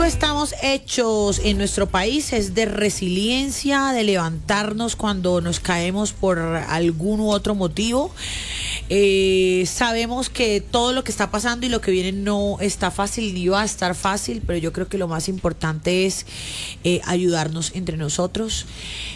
estamos hechos en nuestro país es de resiliencia, de levantarnos cuando nos caemos por algún u otro motivo. Sabemos que todo lo que está pasando y lo que viene no está fácil ni va a estar fácil, pero yo creo que lo más importante es ayudarnos entre nosotros.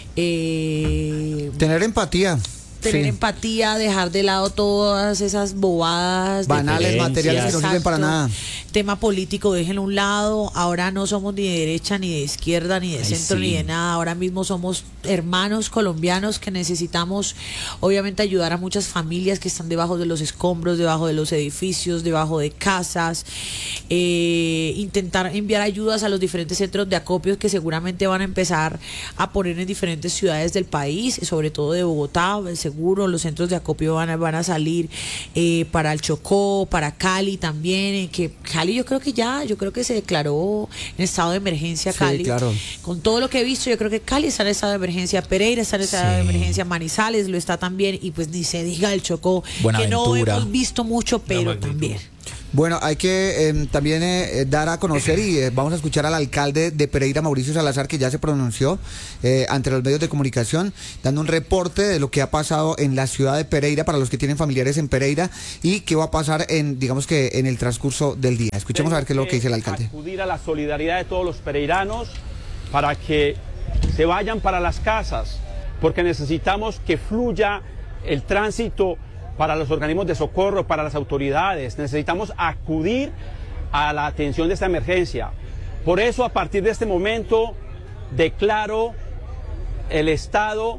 Tener empatía. Tener empatía, dejar de lado todas esas bobadas banales, materiales que no sirven para nada. Tema político, déjenlo a un lado. Ahora no somos ni de derecha, ni de izquierda, ni de centro, ni de nada. Ahora mismo somos hermanos colombianos que necesitamos, obviamente, ayudar a muchas familias que están debajo de los escombros, debajo de los edificios, debajo de casas. Intentar enviar ayudas a los diferentes centros de acopio que seguramente van a empezar a poner en diferentes ciudades del país, sobre todo de Bogotá. Seguro los centros de acopio van a salir para el Chocó, para Cali también, que Cali yo creo que se declaró en estado de emergencia. Cali, sí, claro. Con todo lo que he visto, yo creo que Cali está en estado de emergencia, Pereira está en estado de emergencia, Manizales lo está también, y pues ni se diga el Chocó, que no hemos visto mucho, pero también. Bueno, hay que también dar a conocer y vamos a escuchar al alcalde de Pereira, Mauricio Salazar, que ya se pronunció ante los medios de comunicación, dando un reporte de lo que ha pasado en la ciudad de Pereira para los que tienen familiares en Pereira y qué va a pasar en el transcurso del día. Escuchemos a ver qué es lo que dice el alcalde. Acudir a la solidaridad de todos los pereiranos para que se vayan para las casas, porque necesitamos que fluya el tránsito para los organismos de socorro, para las autoridades. Necesitamos acudir a la atención de esta emergencia. Por eso, a partir de este momento, declaro el estado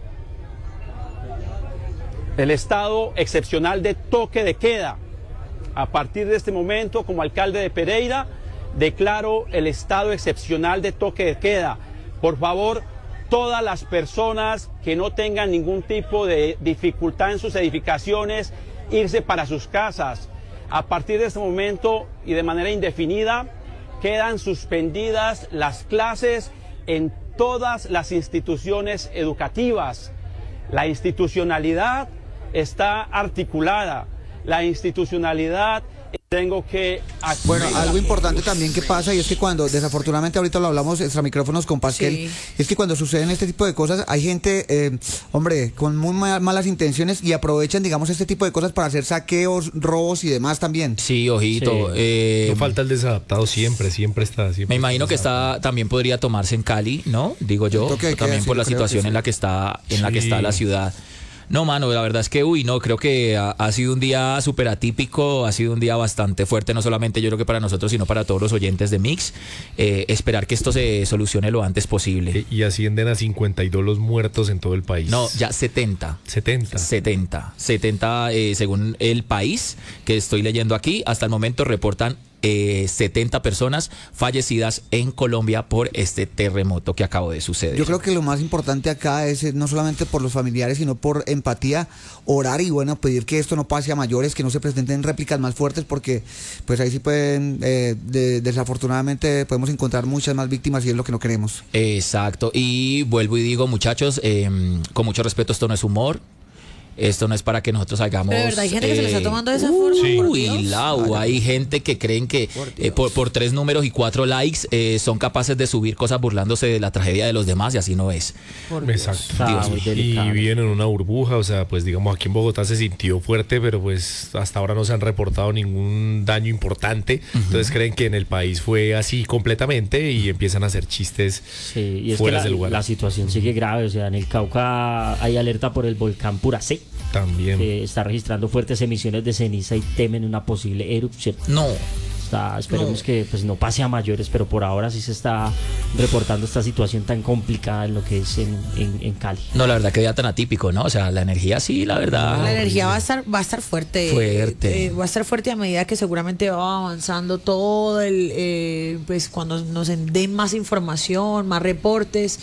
excepcional de toque de queda. A partir de este momento, como alcalde de Pereira, declaro el estado excepcional de toque de queda. Por favor, todas las personas que no tengan ningún tipo de dificultad en sus edificaciones, irse para sus casas. A partir de este momento y de manera indefinida, quedan suspendidas las clases en todas las instituciones educativas. La institucionalidad está articulada. La institucionalidad tengo que... Bueno, algo importante también que pasa, y es que cuando, desafortunadamente ahorita lo hablamos extra micrófonos con Pasquel, es que cuando suceden este tipo de cosas, hay gente, con muy malas intenciones y aprovechan, digamos, este tipo de cosas para hacer saqueos, robos y demás también. Sí, ojito. No falta el desadaptado siempre está. Me imagino que también podría tomarse en Cali, ¿no? Digo yo, también por la situación en la que está la ciudad. No, mano, la verdad es que, creo que ha sido un día súper atípico, ha sido un día bastante fuerte, no solamente yo creo que para nosotros, sino para todos los oyentes de Mix. Esperar que esto se solucione lo antes posible. Y ascienden a 52 los muertos en todo el país. No, ya 70. 70, según el país que estoy leyendo aquí, hasta el momento reportan 70 personas fallecidas en Colombia por este terremoto que acabó de suceder. Yo creo que lo más importante acá es no solamente por los familiares, sino por empatía, orar y pedir que esto no pase a mayores, que no se presenten réplicas más fuertes, porque pues ahí sí pueden, desafortunadamente podemos encontrar muchas más víctimas y es lo que no queremos. Exacto, y vuelvo y digo, muchachos, con mucho respeto, esto no es humor. Esto no es para que nosotros hagamos... Pero de verdad hay gente que se lo está tomando de esa forma. Uy, Lau, hay gente que creen que por 3 números y 4 likes son capaces de subir cosas burlándose de la tragedia de los demás, y así no es. Exacto. Y viven en una burbuja, o sea, pues digamos aquí en Bogotá se sintió fuerte, pero pues hasta ahora no se han reportado ningún daño importante. Entonces creen que en el país fue así completamente y empiezan a hacer chistes y es fuera que del lugar. La situación sigue grave, o sea, en el Cauca hay alerta por el volcán Puracé. También. Que está registrando fuertes emisiones de ceniza y temen una posible erupción. Esperemos que pues no pase a mayores, pero por ahora sí se está reportando esta situación tan complicada en lo que es en Cali. No, la verdad que día tan atípico, ¿no? O sea, la energía sí, la verdad. La energía va a estar fuerte. Va a estar fuerte a medida que seguramente va avanzando todo pues cuando nos den más información, más reportes.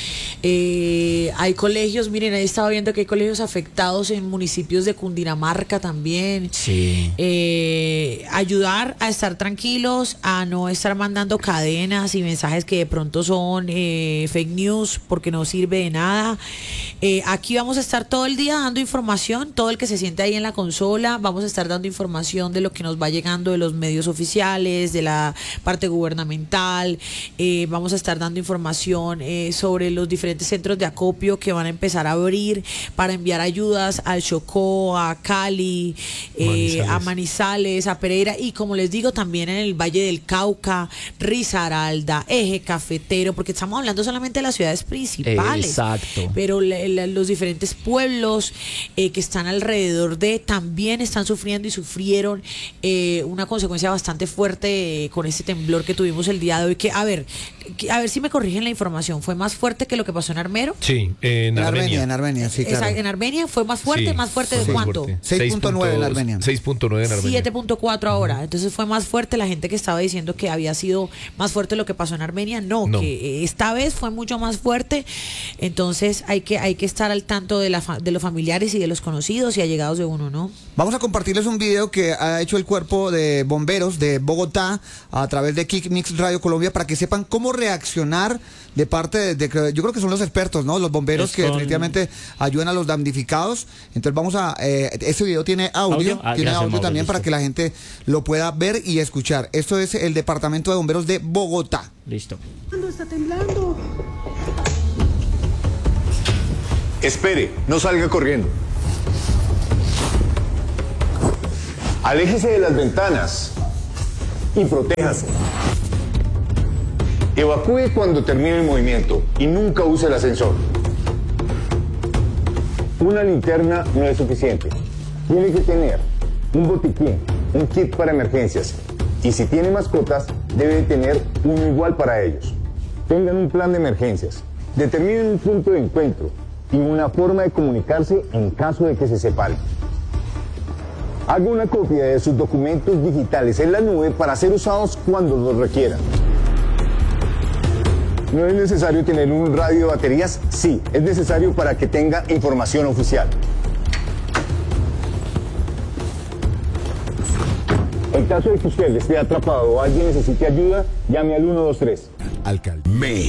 Hay colegios, miren, ahí estaba viendo que hay colegios afectados en municipios de Cundinamarca también. Sí. Ayudar a estar tranquilos, a no estar mandando cadenas y mensajes que de pronto son fake news, porque no sirve de nada. Aquí vamos a estar todo el día dando información, todo el que se siente ahí en la consola, vamos a estar dando información de lo que nos va llegando de los medios oficiales, de la parte gubernamental, vamos a estar dando información sobre los diferentes centros de acopio que van a empezar a abrir para enviar ayudas al Chocó, a Cali, a Manizales, a Pereira, y como les digo, también en el Valle del Cauca, Risaralda, Eje Cafetero, porque estamos hablando solamente de las ciudades principales. Exacto. Pero los diferentes pueblos que están alrededor también están sufriendo y sufrieron una consecuencia bastante fuerte con este temblor que tuvimos el día de hoy, que a ver si me corrigen la información, ¿fue más fuerte que lo que pasó en Armero? Sí, en Armenia. En Armenia, sí, claro. En Armenia fue más fuerte, Sí, ¿más fuerte de cuánto? 6.9 en Armenia. 6.9 en Armenia. 7.4 ahora. Entonces fue más fuerte. La gente que estaba diciendo que había sido más fuerte lo que pasó en Armenia, no. Que esta vez fue mucho más fuerte. Entonces hay que estar al tanto de los familiares y de los conocidos y allegados de uno, ¿no? Vamos a compartirles un video que ha hecho el cuerpo de bomberos de Bogotá a través de Kick Mix Radio Colombia, para que sepan cómo reaccionar de parte de yo creo que son los expertos, ¿no? Los bomberos que definitivamente ayudan a los damnificados. Entonces vamos a este video tiene audio, tiene audio también, listo, para que la gente lo pueda ver y escuchar. Esto es el Departamento de Bomberos de Bogotá. Listo. ¿Cuándo está temblando? Espere, no salga corriendo. Aléjese de las ventanas y protéjase. Evacúe cuando termine el movimiento y nunca use el ascensor. Una linterna no es suficiente. Tiene que tener un botiquín, un kit para emergencias. Y si tiene mascotas, debe tener uno igual para ellos. Tengan un plan de emergencias. Determinen un punto de encuentro y una forma de comunicarse en caso de que se separen. Haga una copia de sus documentos digitales en la nube para ser usados cuando los requieran. ¿No es necesario tener un radio de baterías? Sí, es necesario para que tenga información oficial. En caso de que usted esté atrapado o alguien necesite ayuda, llame al 123. Alcalde.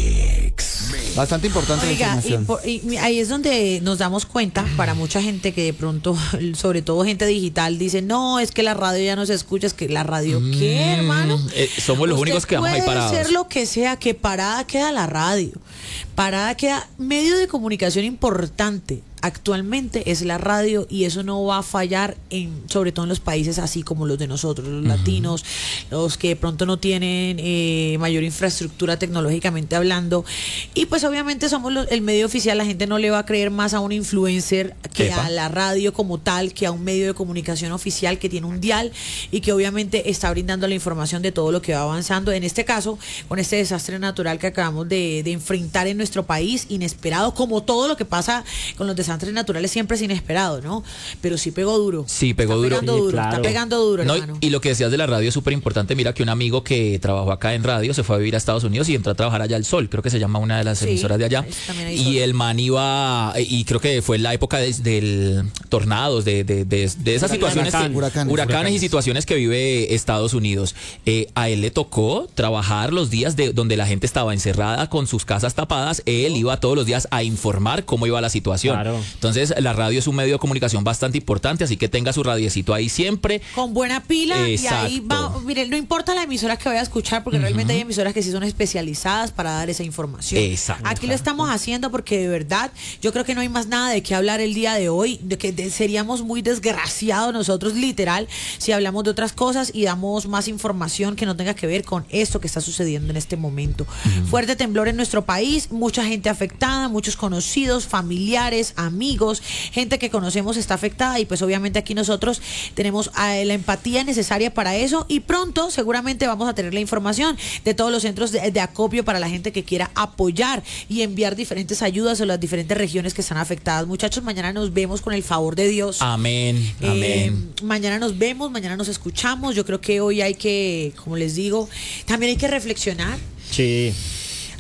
Mix. Bastante importante. Oiga, la información. y ahí es donde nos damos cuenta, para mucha gente que de pronto, sobre todo gente digital, dice, no, es que la radio ya no se escucha, es que la radio, ¿qué, hermano? Somos los únicos que vamos ahí parados. Puede ser lo que sea, que parada queda la radio, parada queda medio de comunicación importante. Actualmente es la radio, y eso no va a fallar sobre todo en los países así como los de nosotros, los latinos, los que de pronto no tienen mayor infraestructura tecnológicamente hablando, y pues obviamente somos el medio oficial. La gente no le va a creer más a un influencer que a la radio como tal, que a un medio de comunicación oficial que tiene un dial y que obviamente está brindando la información de todo lo que va avanzando. En este caso, con este desastre natural que acabamos de enfrentar en nuestro país, inesperado, como todo lo que pasa con los desastres naturales, siempre es inesperado, ¿no? Pero sí pegó duro. Sí, pegó duro. Está pegando duro, no, hermano. Y lo que decías de la radio es súper importante. Mira que un amigo que trabajó acá en radio se fue a vivir a Estados Unidos y entró a trabajar allá al Sol, creo que se llama una de las emisoras de allá. Y el man iba, y creo que fue en la época del tornados, de esas situaciones, huracanes y situaciones que vive Estados Unidos. A él le tocó trabajar los días donde la gente estaba encerrada con sus casas tapadas. Él iba todos los días a informar cómo iba la situación. Claro. Entonces la radio es un medio de comunicación bastante importante, así que tenga su radiecito ahí siempre. Con buena pila. Exacto. Y ahí va, mire, no importa la emisora que vaya a escuchar, porque realmente hay emisoras que sí son especializadas para dar esa información. Exacto. Aquí lo estamos haciendo porque de verdad yo creo que no hay más nada de qué hablar el día de hoy, de que seríamos muy desgraciados nosotros, literal, si hablamos de otras cosas y damos más información que no tenga que ver con esto que está sucediendo en este momento. Fuerte temblor en nuestro país, mucha gente afectada, muchos conocidos, familiares, amigos, gente que conocemos está afectada, y pues obviamente aquí nosotros tenemos la empatía necesaria para eso, y pronto seguramente vamos a tener la información de todos los centros de acopio para la gente que quiera apoyar y enviar diferentes ayudas a las diferentes regiones que están afectadas. Muchachos, mañana nos vemos con el favor de Dios. Amén, amén. Mañana nos vemos, mañana nos escuchamos. Yo creo que hoy hay que, como les digo, también hay que reflexionar. Sí.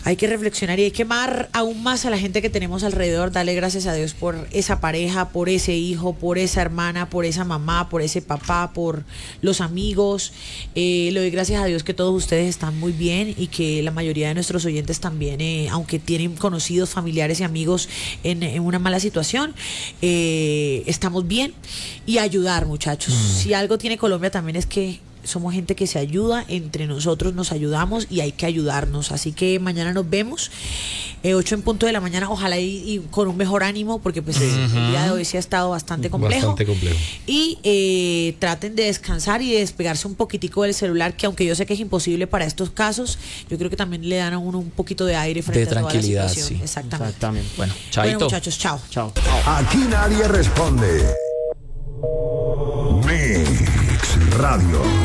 Hay que reflexionar y hay que amar aún más a la gente que tenemos alrededor, darle gracias a Dios por esa pareja, por ese hijo, por esa hermana, por esa mamá, por ese papá, por los amigos. Le doy gracias a Dios que todos ustedes están muy bien y que la mayoría de nuestros oyentes también, aunque tienen conocidos, familiares y amigos en una mala situación, estamos bien. Y ayudar, muchachos. Si algo tiene Colombia también es que somos gente que se ayuda, entre nosotros nos ayudamos y hay que ayudarnos. Así que mañana nos vemos, 8 en punto de la mañana, ojalá y con un mejor ánimo, porque pues el día de hoy sí ha estado bastante complejo. Y traten de descansar y de despegarse un poquitico del celular, que aunque yo sé que es imposible para estos casos, yo creo que también le dan a uno un poquito de aire frente a toda la situación. Sí. Exactamente. Bueno, chaito. Bueno, muchachos, chao. Aquí nadie responde. Mix Radio.